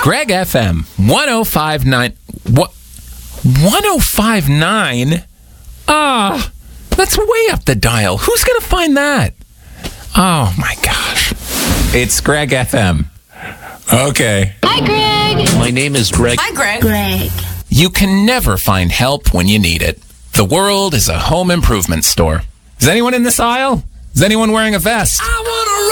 Greg FM 1059. What? 1059? Ah, that's way up the dial. Who's going to find that? Oh, my gosh. It's Greg FM. Okay. Hi, Greg. My name is Greg. Hi, Greg. Greg. You can never find help when you need it. The world is a home improvement store. Is anyone in this aisle? Is anyone wearing a vest?